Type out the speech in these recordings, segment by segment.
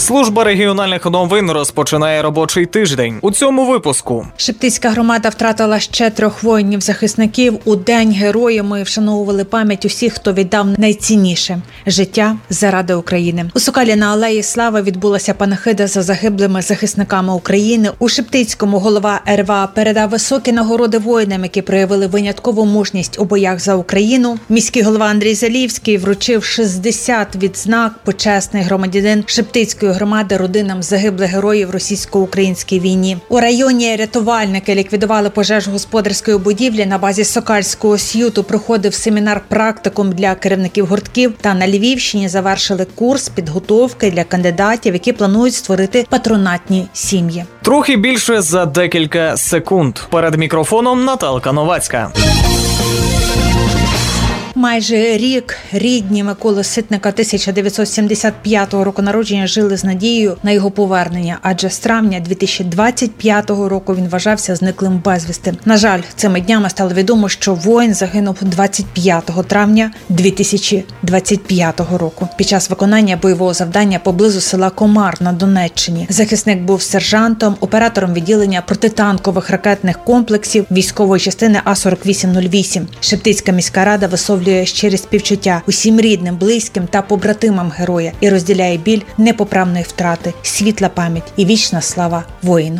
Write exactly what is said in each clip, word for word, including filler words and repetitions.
Служба регіональних новин розпочинає робочий тиждень. У цьому випуску. Шептицька громада втратила ще трьох воїнів-захисників. У День Героя ми вшановували пам'ять усіх, хто віддав найцінніше – життя заради України. У Сокалі на Алеї Слави відбулася панахида за загиблими захисниками України. У Шептицькому голова ер ва а передав високі нагороди воїнам, які проявили виняткову мужність у боях за Україну. Міський голова Андрій Залівський вручив шістдесят відзнак «Почесний громадянин Шептицької громади» родинам загиблих героїв російсько-українській війні. У районі рятувальники ліквідували пожежу господарської будівлі. На базі Сокальського СЮТу проходив семінар-практикум для керівників гуртків. Та на Львівщині завершили курс підготовки для кандидатів, які планують створити патронатні сім'ї. Трохи більше за декілька секунд. Перед мікрофоном Наталка Новацька. Майже рік рідні Миколи Ситника тисяча дев'ятсот сімдесят п'ятого року народження жили з надією на його повернення, адже з травня дві тисячі двадцять п'ятого року він вважався зниклим безвісти. На жаль, цими днями стало відомо, що воїн загинув двадцять п'ятого травня дві тисячі двадцять п'ятого року під час виконання бойового завдання поблизу села Комар на Донеччині. Захисник був сержантом, оператором відділення протитанкових ракетних комплексів військової частини А сорок вісім нуль вісім. Шептицька міська рада висловлює щирі співчуття усім рідним, близьким та побратимам героя і розділяє біль непоправної втрати, світла пам'ять і вічна слава воїну.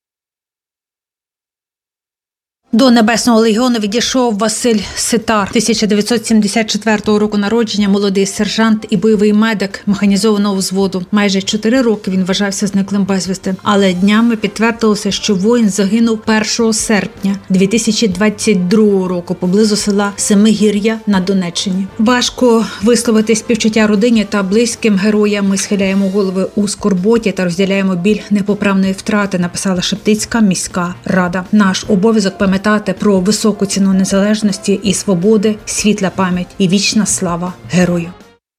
До Небесного легіону відійшов Василь Ситар, тисяча дев'ятсот сімдесят четвертого року народження, молодий сержант і бойовий медик механізованого взводу. Майже чотири роки він вважався зниклим безвісти. Але днями підтвердилося, що воїн загинув першого серпня дві тисячі двадцять другого року поблизу села Семигір'я на Донеччині. Важко висловити співчуття родині та близьким героям. Ми схиляємо голови у скорботі та розділяємо біль непоправної втрати, написала Шептицька міська рада. Наш обов'язок пам'ятати про високу ціну незалежності і свободи, світла пам'ять і вічна слава герою.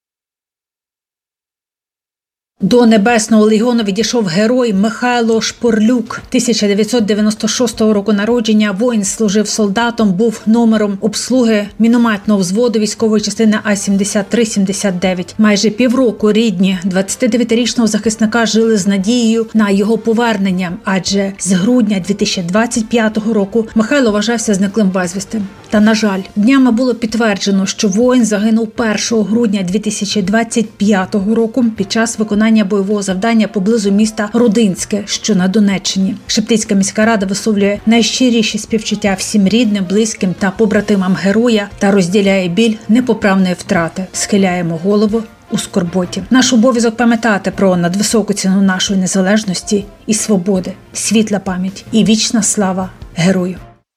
До Небесного легіону відійшов герой Михайло Шпорлюк, тисяча дев'ятсот дев'яносто шостого року народження. Воїн служив солдатом, був номером обслуги мінометного взводу військової частини А сімдесят три сімдесят дев'ять. Майже півроку рідні двадцятидев'ятирічного захисника жили з надією на його повернення, адже з грудня дві тисячі двадцять п'ятого року Михайло вважався зниклим безвісти. Та, на жаль, днями було підтверджено, що воїн загинув першого грудня дві тисячі двадцять п'ятого року під час виконання бойового завдання поблизу міста Родинське, що на Донеччині. Шептицька міська рада висловлює найщиріші співчуття всім рідним, близьким та побратимам героя та розділяє біль непоправної втрати. Схиляємо голову у скорботі. Наш обов'язок пам'ятати про надвисоку ціну нашої незалежності і свободи, світла пам'ять і вічна слава герою.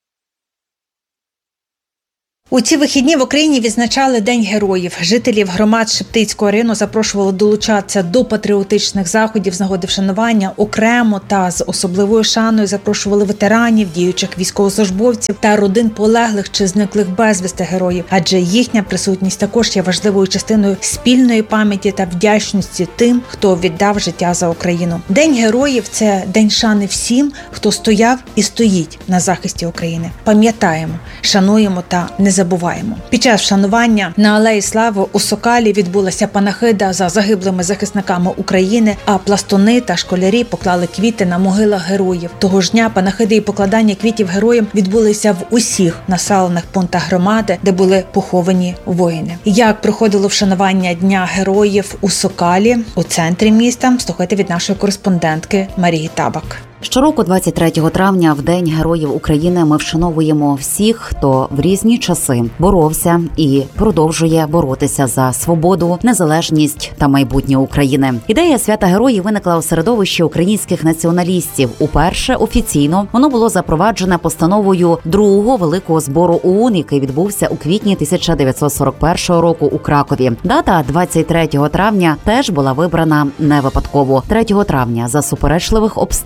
У ці вихідні в Україні відзначали День героїв. Жителів громад Шептицького району запрошували долучатися до патріотичних заходів з нагоди вшанування. Окремо та з особливою шаною запрошували ветеранів, діючих військовослужбовців та родин полеглих чи зниклих безвісти героїв. Адже їхня присутність також є важливою частиною спільної пам'яті та вдячності тим, хто віддав життя за Україну. День героїв – це день шани всім, хто стояв і стоїть на захисті України. Пам'ятаємо, шануємо та не забуваємо. Під час вшанування на Алеї Слави у Сокалі відбулася панахида за загиблими захисниками України, а пластуни та школярі поклали квіти на могилах героїв. Того ж дня панахиди і покладання квітів героям відбулися в усіх населених пунктах громади, де були поховані воїни. Як проходило вшанування Дня героїв у Сокалі, у центрі міста, слухайте від нашої кореспондентки Марії Табак. Щороку двадцять третього травня, в День Героїв України, ми вшановуємо всіх, хто в різні часи боровся і продовжує боротися за свободу, незалежність та майбутнє України. Ідея свята героїв виникла у середовищі українських націоналістів. Уперше офіційно воно було запроваджене постановою другого великого збору ОУН, який відбувся у квітні тисяча дев'ятсот сорок першого року у Кракові. Дата двадцять третього травня теж була вибрана не випадково. третього травня за суперечливих обставин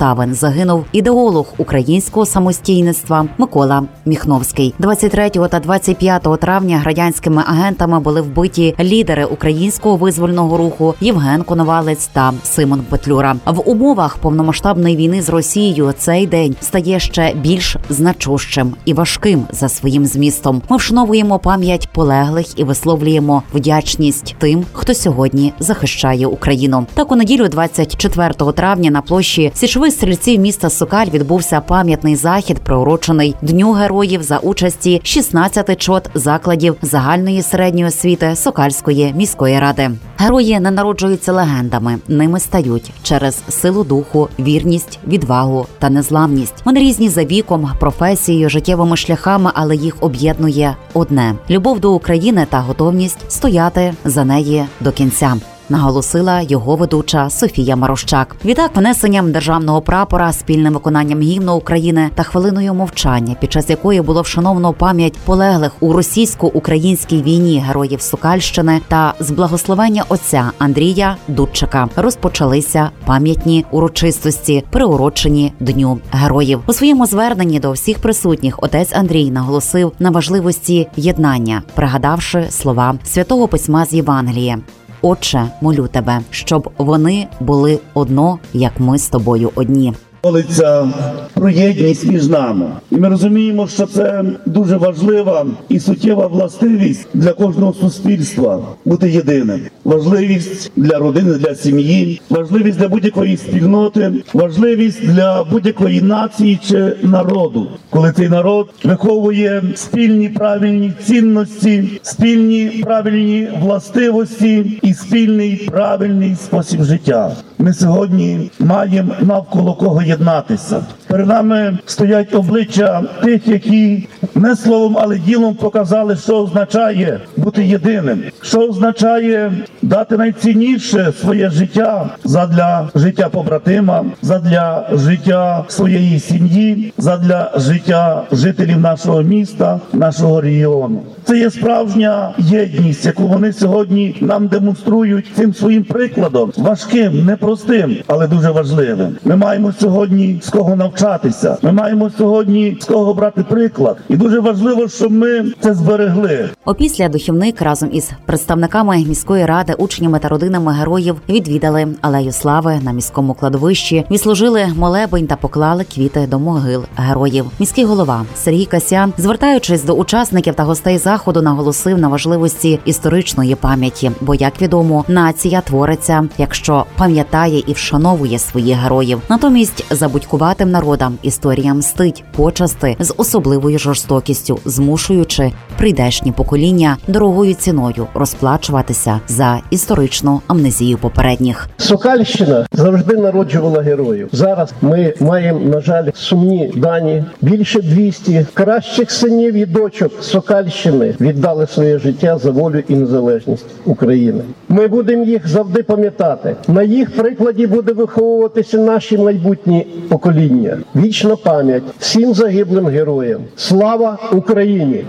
загинув ідеолог українського самостійництва Микола Міхновський. двадцять третього та двадцять п'ятого травня радянськими агентами були вбиті лідери українського визвольного руху Євген Коновалець та Симон Петлюра. В умовах повномасштабної війни з Росією цей день стає ще більш значущим і важким за своїм змістом. Ми вшановуємо пам'ять полеглих і висловлюємо вдячність тим, хто сьогодні захищає Україну. Так, у неділю двадцять четвертого травня на площі Січових стрільців міста Сокаль відбувся пам'ятний захід, приурочений Дню героїв за участі шістнадцяти чот закладів загальної середньої освіти Сокальської міської ради. Герої не народжуються легендами, ними стають через силу духу, вірність, відвагу та незламність. Вони різні за віком, професією, життєвими шляхами, але їх об'єднує одне – любов до України та готовність стояти за неї до кінця, наголосила його ведуча Софія Марощак. Відтак, внесенням державного прапора, спільним виконанням гімну України та хвилиною мовчання, під час якої було вшановано пам'ять полеглих у російсько-українській війні героїв Сокальщини та з благословення отця Андрія Дудчика, розпочалися пам'ятні урочистості, приурочені Дню героїв. У своєму зверненні до всіх присутніх отець Андрій наголосив на важливості єднання, пригадавши слова Святого Письма з Євангелія: «Отче, молю тебе, щоб вони були одно, як ми з тобою одні». Молиться про єдність між нами. І ми розуміємо, що це дуже важлива і суттєва властивість для кожного суспільства бути єдиним. Важливість для родини, для сім'ї, важливість для будь-якої спільноти, важливість для будь-якої нації чи народу. Коли цей народ виховує спільні правильні цінності, спільні правильні властивості і спільний правильний спосіб життя. Ми сьогодні маємо навколо кого єднатися. Перед нами стоять обличчя тих, які не словом, але ділом показали, що означає бути єдиним, що означає дати найцінніше своє життя задля життя побратима, задля життя своєї сім'ї, задля життя жителів нашого міста, нашого регіону. Це є справжня єдність, яку вони сьогодні нам демонструють цим своїм прикладом, важким, непростим, але дуже важливим. Ми маємо сьогодні з кого навчатися, ми маємо сьогодні з кого брати приклад. І дуже важливо, щоб ми це зберегли. Опісля духівник разом із представниками міської ради, учнями та родинами героїв відвідали Алею Слави на міському кладовищі, відслужили молебень та поклали квіти до могил героїв. Міський голова Сергій Касян, звертаючись до учасників та гостей заходу, наголосив на важливості історичної пам'яті, бо, як відомо, нація твориться, якщо пам'ятає і вшановує своїх героїв. Натомість забудькуватим народам історія мстить почасти з особливою жорстокістю, змушуючи прийдешні покоління дорогою ціною розплачуватися за історичну амнезію попередніх. Сокальщина завжди народжувала героїв. Зараз ми маємо, на жаль, сумні дані. Більше двісті кращих синів і дочок Сокальщини віддали своє життя за волю і незалежність України. Ми будемо їх завжди пам'ятати. На їх прикладі буде виховуватися наші майбутні покоління. Вічна пам'ять всім загиблим героям. Слава Україні!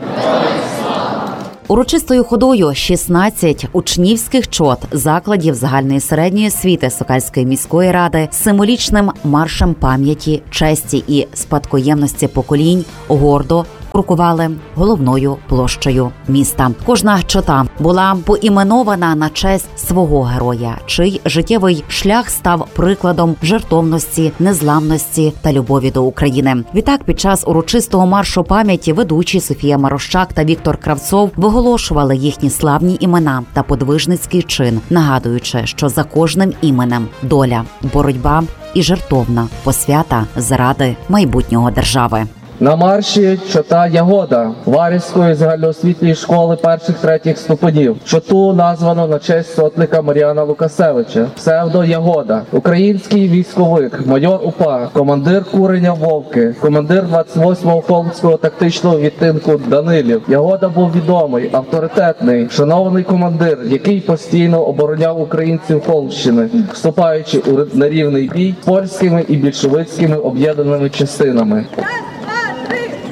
Урочистою ходою шістнадцять учнівських чот закладів загальної середньої освіти Сокальської міської ради з символічним маршем пам'яті, честі і спадкоємності поколінь гордо крокували головною площею міста. Кожна чота була поіменована на честь свого героя, чий життєвий шлях став прикладом жертовності, незламності та любові до України. Відтак, під час урочистого маршу пам'яті ведучі Софія Марощак та Віктор Кравцов виголошували їхні славні імена та подвижницький чин, нагадуючи, що за кожним іменем доля, боротьба і жертовна посвята заради майбутнього держави. На марші чота Ягода Варівської загальноосвітньої школи перших-третіх ступенів. Чоту названо на честь сотника Мар'яна Лукасевича, псевдо Ягода. Український військовик, майор УПА, командир куреня Вовки, командир двадцять восьмого Холмського тактичного відтинку Данилів. Ягода був відомий, авторитетний, шанований командир, який постійно обороняв українців Холмщини, вступаючи у нерівний бій з польськими і більшовицькими об'єднаними частинами.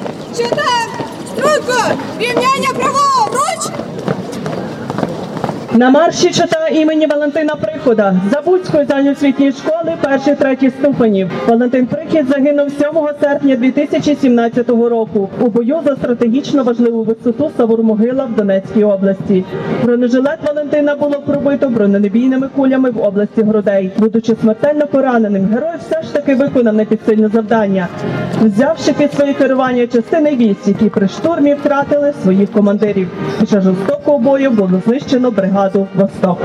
Читаємо! Струнко! Рівняння праворуч! На марші чота імені Валентина Прихода Забудської загальноосвітньої школи перших третіх ступенів. Валентин Прихід загинув сьомого серпня дві тисячі сімнадцятого року у бою за стратегічно важливу висоту Савур-Могила в Донецькій області. Бронежилет Валентина було пробито бронебійними кулями в області грудей. Будучи смертельно пораненим, герой все ж таки виконав непідсильне завдання, взявши під своє керування частини військ, які при штурмі втратили своїх командирів. Під час жорстокого бою було знищено бригаду «Восток».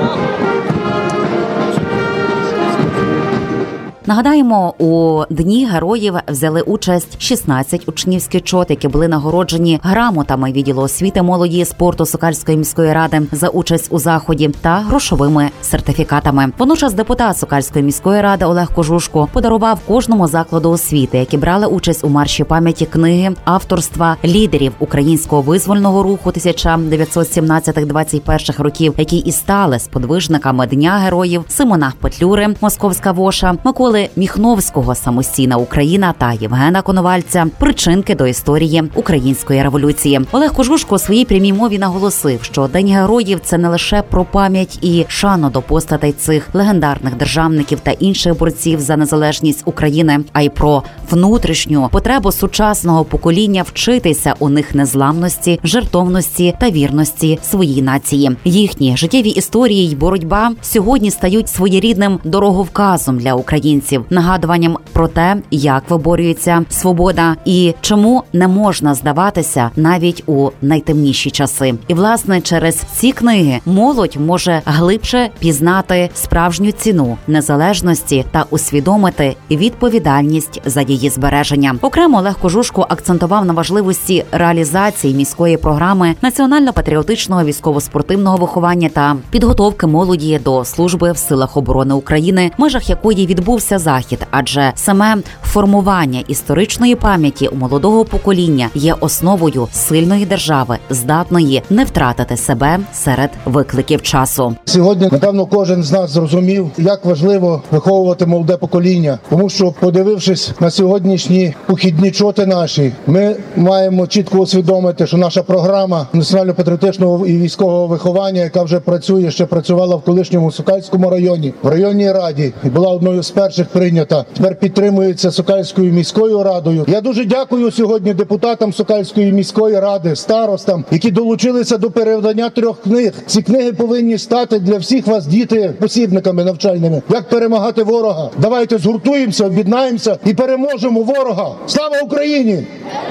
Нагадаємо, у Дні героїв взяли участь шістнадцять учнівських чот, які були нагороджені грамотами відділу освіти, молоді і спорту Сокальської міської ради за участь у заході та грошовими сертифікатами. Водночас депутат Сокальської міської ради Олег Кожушко подарував кожному закладу освіти, які брали участь у марші пам'яті, книги авторства лідерів українського визвольного руху тисяча дев'ятсот сімнадцятих - двадцять перших років, які і стали сподвижниками Дня героїв: Симона Петлюри, Московська воша, Миколи Міхновського, Самостійна Україна та Євгена Коновальця, причинки до історії української революції. Олег Кожушко у своїй прямій мові наголосив, що День героїв – це не лише про пам'ять і шану до постатей цих легендарних державників та інших борців за незалежність України, а й про внутрішню потребу сучасного покоління вчитися у них незламності, жертовності та вірності своїй нації. Їхні життєві історії й боротьба сьогодні стають своєрідним дороговказом для українців, нагадуванням про те, як виборюється свобода і чому не можна здаватися навіть у найтемніші часи. І, власне, через ці книги молодь може глибше пізнати справжню ціну незалежності та усвідомити відповідальність за її збереження. Окремо Олег Кожушко акцентував на важливості реалізації міської програми національно-патріотичного військово-спортивного виховання та підготовки молоді до служби в силах оборони України, в межах якої відбувся захід, адже саме формування історичної пам'яті у молодого покоління є основою сильної держави, здатної не втратити себе серед викликів часу. Сьогодні, напевно, кожен з нас зрозумів, як важливо виховувати молоде покоління, тому що, подивившись на сьогоднішні похідні чоти наші, ми маємо чітко усвідомити, що наша програма національно-патріотичного і військового виховання, яка вже працює, ще працювала в колишньому Сокальському районі, в районній раді, і була одною з перших прийнята, тепер підтримується Сокальською міською радою. Я дуже дякую сьогодні депутатам Сокальської міської ради, старостам, які долучилися до перевидання трьох книг. Ці книги повинні стати для всіх вас, діти, посібниками навчальними. Як перемагати ворога? Давайте згуртуємося, об'єднаємося і переможемо ворога. Слава Україні!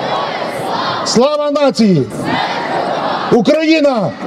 Слава нації! Україна!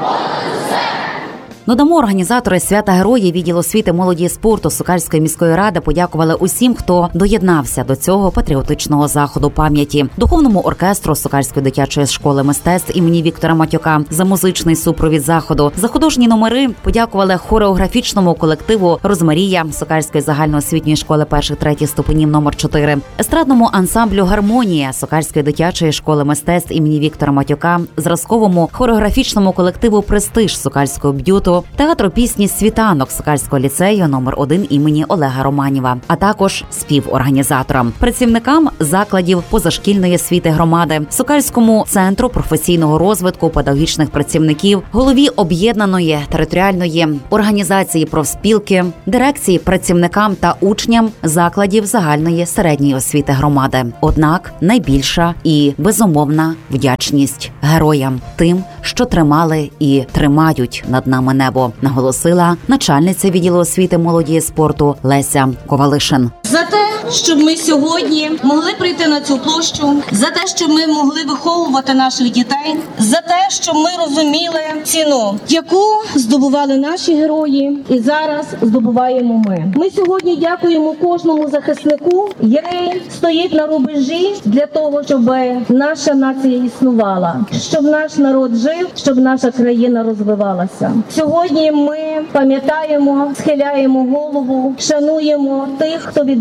Додамо, організатори свята героїв відділу освіти, молоді і спорту Сокальської міської ради подякували усім, хто доєднався до цього патріотичного заходу пам'яті. Духовному оркестру Сокальської дитячої школи мистецтв імені Віктора Матюка за музичний супровід заходу. За художні номери подякували хореографічному колективу «Розмарія» Сокальської загальноосвітньої школи перших-третіх ступенів номер чотири, естрадному ансамблю «Гармонія» Сокальської дитячої школи мистецтв імені Віктора Матюка, зразковому хореографічному колективу «Престиж» Сокальського б'юту, театру пісні «Світанок» Сокальського ліцею номер один імені Олега Романіва, а також співорганізаторам, працівникам закладів позашкільної освіти громади, Сокальському центру професійного розвитку педагогічних працівників, голові об'єднаної територіальної організації профспілки, дирекції, працівникам та учням закладів загальної середньої освіти громади. Однак найбільша і безумовна вдячність героям, тим, що тримали і тримають над нами небо, наголосила начальниця відділу освіти, молоді і спорту Леся Ковалишин. За те, щоб ми сьогодні могли прийти на цю площу, за те, щоб ми могли виховувати наших дітей, за те, щоб ми розуміли ціну, яку здобували наші герої, і зараз здобуваємо ми. Ми сьогодні дякуємо кожному захиснику, який стоїть на рубежі для того, щоб наша нація існувала, щоб наш народ жив, щоб наша країна розвивалася. Сьогодні ми пам'ятаємо, схиляємо голову, шануємо тих, хто віддав своє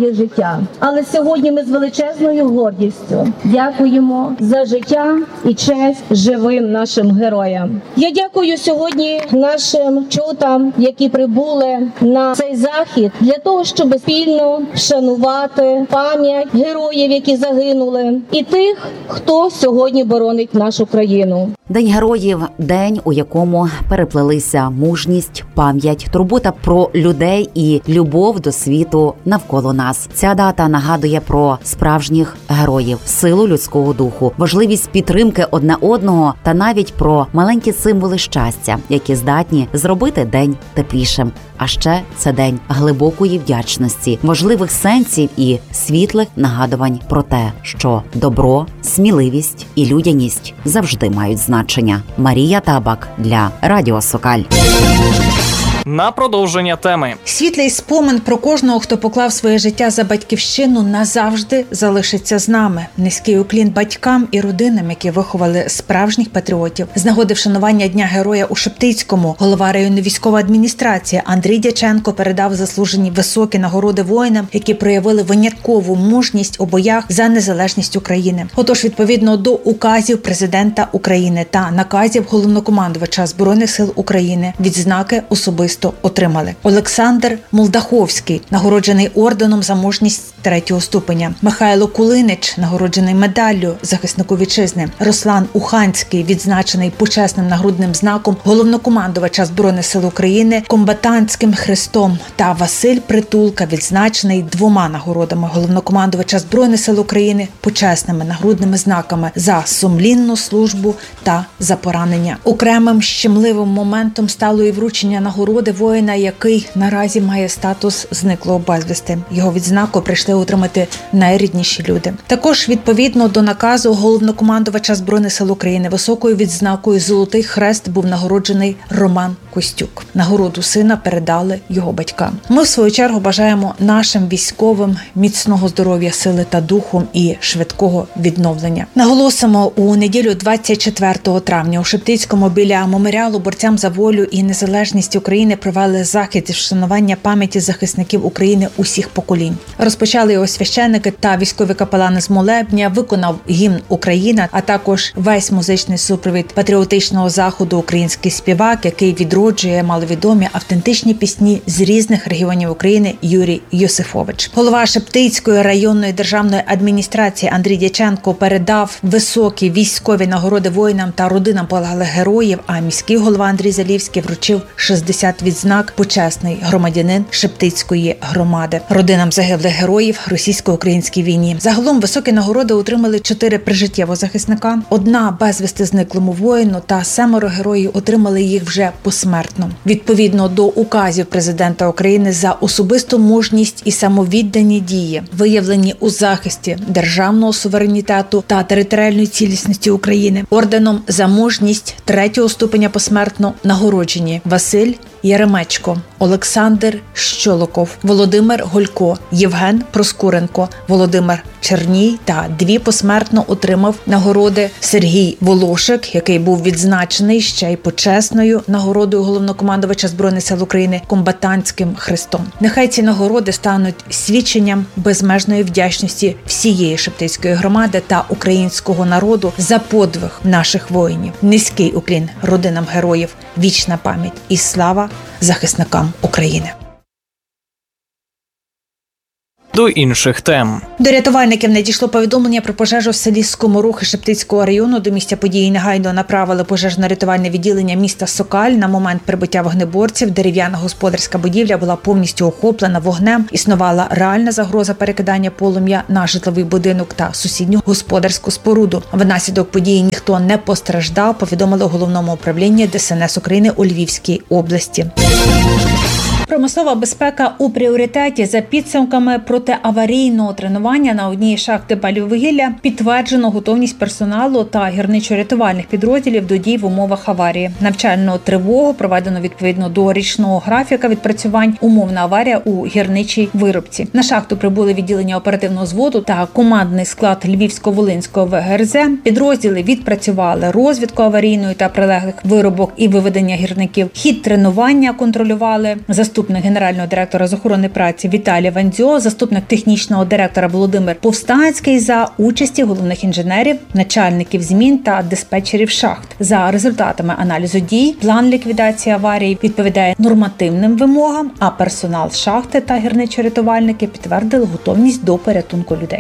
своє життя. Але сьогодні ми з величезною гордістю дякуємо за життя і честь живим нашим героям. Я дякую сьогодні нашим чотам, які прибули на цей захід для того, щоб спільно вшанувати пам'ять героїв, які загинули, і тих, хто сьогодні боронить нашу країну. День героїв – день, у якому переплелися мужність, пам'ять, турбота про людей і любов до світу навколо нас. Ця дата нагадує про справжніх героїв, силу людського духу, важливість підтримки одне одного та навіть про маленькі символи щастя, які здатні зробити день теплішим. А ще це день глибокої вдячності, важливих сенсів і світлих нагадувань про те, що добро, сміливість і людяність завжди мають значення. Марія Табак для Радіо Сокаль. На продовження теми. Світлий спомин про кожного, хто поклав своє життя за батьківщину, назавжди залишиться з нами. Низький уклін батькам і родинам, які виховали справжніх патріотів. З нагоди вшанування Дня Героя у Шептицькому голова районної військової адміністрації Андрій Дяченко передав заслужені високі нагороди воїнам, які проявили виняткову мужність у боях за незалежність України. Отож, відповідно до указів президента України та наказів головнокомандувача Збройних сил України, відзнаки особисто отримали. Олександр Молдаховський, нагороджений орденом за мужність третього ступеня. Михайло Кулинич, нагороджений медаллю захиснику вітчизни. Руслан Уханський, відзначений почесним нагрудним знаком головнокомандувача Збройних сил України комбатантським хрестом. Та Василь Притулка, відзначений двома нагородами головнокомандувача Збройних сил України почесними нагрудними знаками за сумлінну службу та за поранення. Окремим щемливим моментом стало і вручення нагороди воїна, який наразі має статус зниклого безвісти. Його відзнаку прийшли отримати найрідніші люди. Також відповідно до наказу головнокомандувача Збройних сил України високою відзнакою «Золотий хрест» був нагороджений Роман Костюк. Нагороду сина передали його батькам. Ми, в свою чергу, бажаємо нашим військовим міцного здоров'я, сили та духу і швидкого відновлення. Наголосимо, у неділю двадцять четвертого травня у Шептицькому біля меморіалу борцям за волю і незалежність України провели захід зі вшанування пам'яті захисників України усіх поколінь. Розпочали його священники та військові капелани з молебня, виконав гімн «Україна», а також весь музичний супровід патріотичного заходу український співак, який відроджує маловідомі автентичні пісні з різних регіонів України Юрій Йосифович. Голова Шептицької районної державної адміністрації Андрій Дяченко передав високі військові нагороди воїнам та родинам полеглих героїв, а міський голова Андрій Залівський вручив шістдесят відзнак «Почесний громадянин Шептицької громади» родинам загиблих героїв російсько-українській війні. Загалом високі нагороди отримали чотири прижиттєвого захисника, одна безвісти зниклому воїну та семеро героїв отримали їх вже посмертно. Відповідно до указів президента України за особисту мужність і самовіддані дії, виявлені у захисті державного суверенітету та територіальної цілісності України, орденом за мужність третього ступеня посмертно нагороджені Василь Яремечко, Олександр Щолоков, Володимир Голько, Євген Проскуренко, Володимир Черній та дві посмертно отримав нагороди Сергій Волошик, який був відзначений ще й почесною нагородою головнокомандувача Збройних сил України комбатантським хрестом. Нехай ці нагороди стануть свідченням безмежної вдячності всієї Шептицької громади та українського народу за подвиг наших воїнів. Низький уклін родинам героїв, вічна пам'ять і слава захисникам України. До інших тем. До рятувальників надійшло повідомлення про пожежу в селі Скоморохи Шептицького району. До місця події негайно направили пожежно-рятувальне відділення міста Сокаль. На момент прибуття вогнеборців дерев'яна господарська будівля була повністю охоплена вогнем. Існувала реальна загроза перекидання полум'я на житловий будинок та сусідню господарську споруду. Внаслідок події ніхто не постраждав, повідомили у головному управлінні Де Ес Ен Ес України у Львівській області. Промислова безпека у пріоритеті. За підсумками протиаварійного тренування на одній із шахти палівугілля підтверджено готовність персоналу та гірничо-рятувальних підрозділів до дій в умовах аварії. Навчальну тривогу проведено відповідно до річного графіка відпрацювань. Умовна аварія у гірничій виробці. На шахту прибули відділення оперативного зводу та командний склад Львівсько-Волинського В Г Р З. Підрозділи відпрацювали розвідку аварійної та прилеглих виробок і виведення гірників. Хід тренування контролювали заступники заступник генерального директора з охорони праці Віталій Вандзьо, заступник технічного директора Володимир Повстанський за участі головних інженерів, начальників змін та диспетчерів шахт. За результатами аналізу дій, план ліквідації аварії відповідає нормативним вимогам, а персонал шахти та гірничо-рятувальники підтвердили готовність до порятунку людей.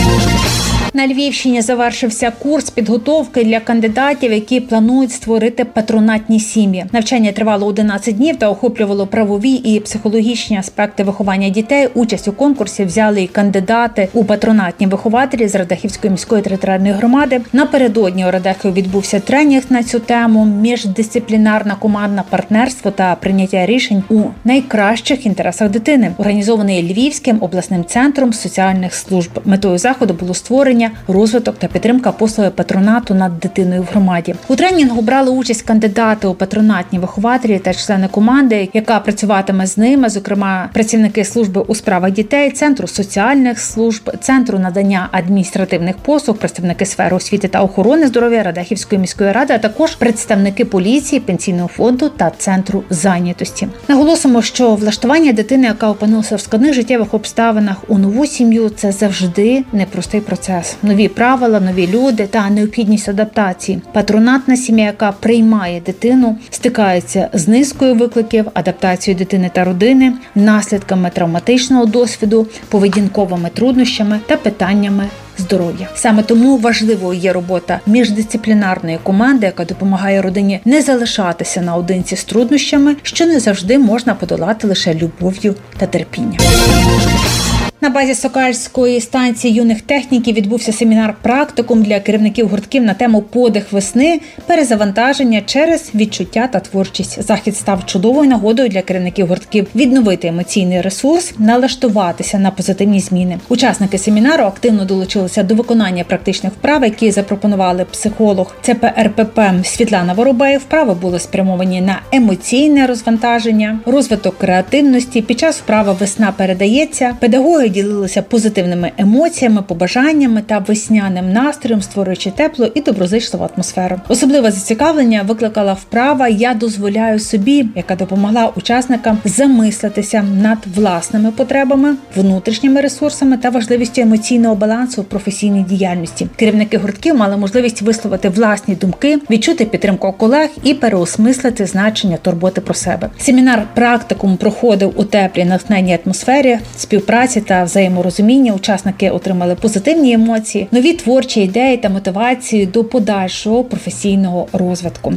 На Львівщині завершився курс підготовки для кандидатів, які планують створити патронатні сім'ї. Навчання тривало одинадцять днів та охоплювало правові і психологічні аспекти виховання дітей. Участь у конкурсі взяли і кандидати у патронатні вихователі з Радехівської міської територіальної громади. Напередодні у Радехові відбувся тренінг на цю тему, міждисциплінарне командне партнерство та прийняття рішень у найкращих інтересах дитини, організований Львівським обласним центром соціальних служб. Метою заходу було створення, розвиток та підтримка послуги патронату над дитиною в громаді. У тренінгу брали участь кандидати у патронатні вихователі та члени команди, яка працюватиме з ними, зокрема працівники служби у справах дітей, центру соціальних служб, центру надання адміністративних послуг, представники сфери освіти та охорони здоров'я Радехівської міської ради, а також представники поліції, пенсійного фонду та центру зайнятості. Наголосимо, що влаштування дитини, яка опинилася в складних життєвих обставинах у нову сім'ю, це завжди непростий процес. Нові правила, нові люди та необхідність адаптації. Патронатна сім'я, яка приймає дитину, стикається з низкою викликів, адаптацією дитини та родини, наслідками травматичного досвіду, поведінковими труднощами та питаннями здоров'я. Саме тому важливою є робота міждисциплінарної команди, яка допомагає родині не залишатися наодинці з труднощами, що не завжди можна подолати лише любов'ю та терпінням. На базі Сокальської станції юних техніків відбувся семінар-практикум для керівників гуртків на тему «Подих весни. Перезавантаження через відчуття та творчість». Захід став чудовою нагодою для керівників гуртків відновити емоційний ресурс, налаштуватися на позитивні зміни. Учасники семінару активно долучилися до виконання практичних вправ, які запропонували психолог Це Пе Ер Пе Пе Світлана Воробей. Вправи були спрямовані на емоційне розвантаження, розвиток креативності. Під час вправи «Весна передається» педагоги ділилися позитивними емоціями, побажаннями та весняним настроєм, створюючи теплу і доброзичливу атмосферу. Особливе зацікавлення викликала вправа «Я дозволяю собі», яка допомогла учасникам замислитися над власними потребами, внутрішніми ресурсами та важливістю емоційного балансу у професійній діяльності. Керівники гуртків мали можливість висловити власні думки, відчути підтримку колег і переосмислити значення турботи про себе. Семінар-практикум проходив у теплій, натхненній атмосфері, співпраці та взаєморозуміння. Учасники отримали позитивні емоції, нові творчі ідеї та мотивацію до подальшого професійного розвитку.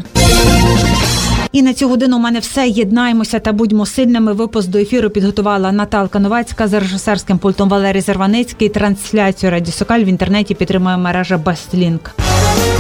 І на цю годину у мене все. Єднаємося та будьмо сильними. Випуск до ефіру підготувала Наталка Новацька, за режисерським пультом Валерій Зарваницький. Трансляцію Радіо Сокаль в інтернеті підтримує мережа Бестлінк.